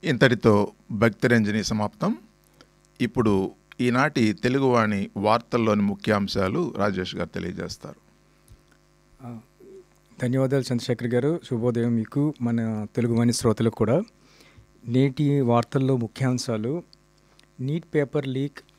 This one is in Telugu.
ఇంతటితో భక్తిరంజని సమాప్తం. ఇప్పుడు ఈనాటి తెలుగువాణి వార్తల్లోని ముఖ్యాంశాలు రాజేష్ గారు తెలియజేస్తారు. ధన్యవాదాలు చంద్రశేఖర్ గారు. శుభోదయం మీకు, మన తెలుగువాణి శ్రోతలకు కూడా. నేటి వార్తల్లో ముఖ్యాంశాలు: నీట్ పేపర్ లీక్,